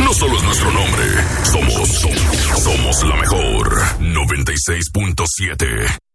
no solo es nuestro nombre, somos la mejor 96.7.